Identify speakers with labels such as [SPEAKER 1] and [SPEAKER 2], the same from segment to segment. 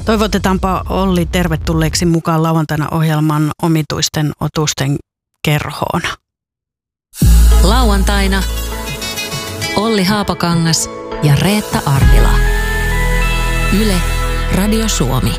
[SPEAKER 1] Toivotetaanpa Olli tervetulleeksi mukaan lauantaina ohjelman omituisten otusten kerhoon.
[SPEAKER 2] Lauantaina Olli Haapakangas ja Reetta Arvila. Yle Radio Suomi.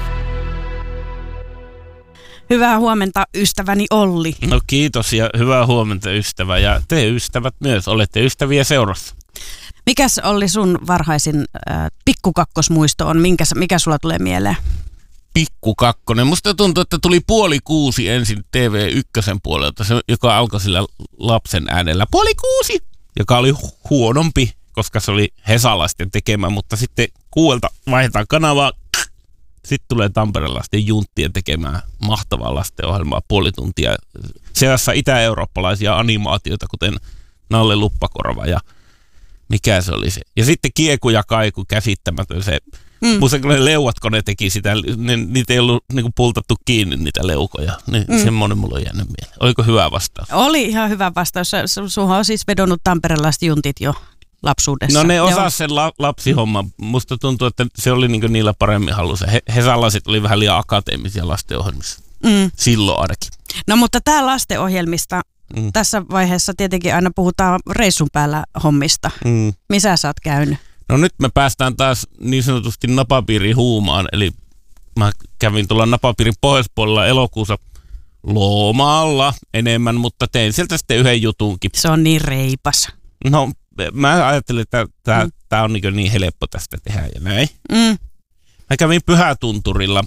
[SPEAKER 1] Hyvää huomenta ystäväni Olli.
[SPEAKER 3] No kiitos ja hyvää huomenta ystävä ja te ystävät myös, olette ystäviä seurassa.
[SPEAKER 1] Mikäs Olli sun varhaisin pikkukakkosmuisto on? Mikä sulla tulee mieleen?
[SPEAKER 3] Pikkukakkonen. Musta tuntuu, että tuli 5:30 ensin TV1 puolelta, se, joka alkoi sillä lapsen äänellä 5:30, joka oli huonompi, koska se oli hesalaisten tekemä, mutta sitten 6 vaihdetaan kanavaa. Sitten tulee tamperelaisten junttien tekemään mahtavaa lastenohjelmaa 0,5 tuntia. Seassa itä-eurooppalaisia animaatioita, kuten Nalle Luppakorva ja mikä se oli se. Ja sitten Kieku ja Kaiku, käsittämätön se. Musta kun ne leuat, kun ne teki sitä, niitä ei ollut niinku pultattu kiinni niitä leukoja. Semmoinen mulla on jäänyt mieleen. Oliko hyvä vastaus? Oli
[SPEAKER 1] ihan hyvä vastaus. Sulla on siis vedonnut tamperelaiset juntit jo lapsuudessa.
[SPEAKER 3] No ne osasi sen lapsihomman. Musta tuntuu, että se oli niinku niillä paremmin hallussa. Hesalaiset oli vähän liian akateemisia lastenohjelmissa. Silloin ainakin.
[SPEAKER 1] No mutta tää lastenohjelmista, tässä vaiheessa tietenkin aina puhutaan reissun päällä hommista. Missä sä oot käynyt?
[SPEAKER 3] No nyt me päästään taas niin sanotusti napapiirin huumaan. Eli mä kävin tuolla napapiirin pohjoispuolella elokuussa lomaalla enemmän, mutta tein sieltä sitten yhden jutunkin.
[SPEAKER 1] Se on niin reipas.
[SPEAKER 3] No mä ajattelin, että tää on niin helppo tästä tehdä ja näin. Mä kävin Pyhätunturilla.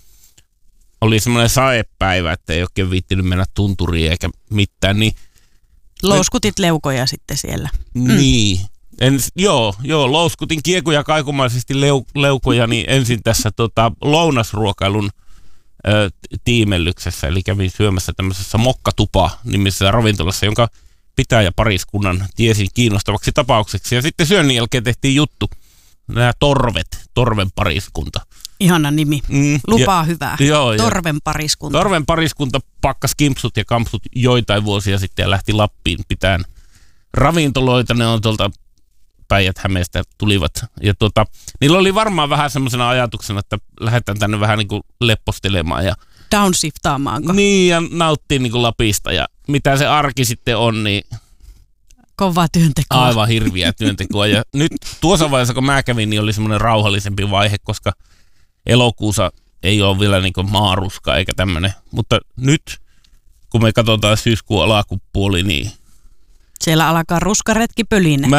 [SPEAKER 3] Oli semmoinen saepäivä, että ei oikein viittinyt mennä tunturiin eikä mitään. Niin
[SPEAKER 1] louskutit leukoja sitten siellä.
[SPEAKER 3] Niin. Joo, louskutin kiekuja kaikumaisesti leukoja niin ensin tässä lounasruokailun tiimellyksessä. Eli kävin syömässä tämmöisessä Mokkatupa-nimisessä ravintolassa, jonka pitäjäpariskunnan tiesin kiinnostavaksi tapaukseksi. Ja sitten syönnin jälkeen tehtiin juttu. Nämä Torven pariskunta.
[SPEAKER 1] Ihana nimi. Lupaa hyvää. Torven pariskunta.
[SPEAKER 3] Torven pariskunta pakkas kimpsut ja kampsut joitain vuosia sitten ja lähti Lappiin pitämään ravintoloita. Ne on tuolta Päijät-Hämeestä tulivat. Ja niillä oli varmaan vähän semmoisena ajatuksena, että lähdetään tänne vähän niin kuin leppostelemaan. Ja
[SPEAKER 1] downshiftaamaan.
[SPEAKER 3] Niin, ja nauttii niin kuin Lapista. Ja mitä se arki sitten on, niin
[SPEAKER 1] kovaa työntekoa.
[SPEAKER 3] Aivan hirviä työntekoa. Ja nyt tuossa vaiheessa, kun mä kävin, niin oli semmoinen rauhallisempi vaihe, koska elokuussa ei ole vielä niin kuin maaruska eikä tämmöinen. Mutta nyt, kun me katsotaan syyskuun alakupuoli, niin
[SPEAKER 1] siellä alkaa ruskaretki pölinät.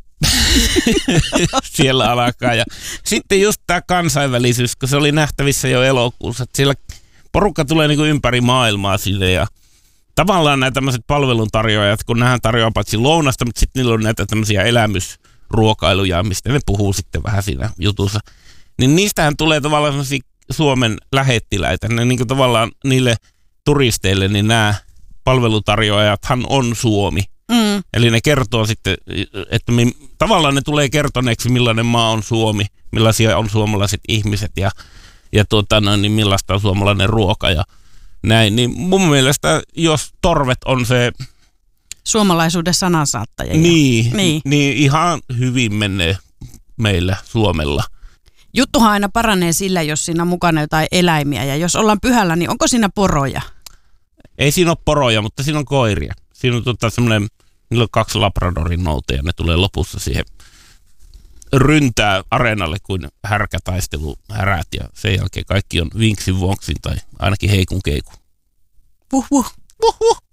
[SPEAKER 3] Siellä alkaa. Ja sitten just tämä kansainvälisyys, kun se oli nähtävissä jo elokuussa. Että siellä porukka tulee niin kuin ympäri maailmaa sille ja tavallaan nämä tämmöiset palveluntarjoajat, kun nähdään tarjoaa paitsi lounasta, mutta sitten niillä on näitä tämmöisiä elämysruokailuja, mistä ne puhuu sitten vähän siinä jutussa. Niin niistähän tulee tavallaan semmoisia Suomen lähettiläitä. Ne niin kuin tavallaan niille turisteille, niin nämä palveluntarjoajathan on Suomi. Eli ne kertoo sitten, että tavallaan ne tulee kertoneeksi, millainen maa on Suomi, millaisia on suomalaiset ihmiset ja niin millaista on suomalainen ruoka ja näin. Niin mun mielestä, jos Torvet on se
[SPEAKER 1] suomalaisuuden sanansaattaja.
[SPEAKER 3] Niin ihan hyvin menee meillä Suomella.
[SPEAKER 1] Juttuhan aina paranee sillä, jos siinä on mukana jotain eläimiä ja jos ollaan pyhällä, niin onko siinä poroja?
[SPEAKER 3] Ei siinä ole poroja, mutta siinä on koiria. Siinä on semmoinen, niillä on 2 labradorin nouteja, ne tulee lopussa siihen ryntää areenalle kuin härkätaistelu härät ja sen jälkeen kaikki on vinksin vonksin tai ainakin heikun keikun.
[SPEAKER 1] Vuh.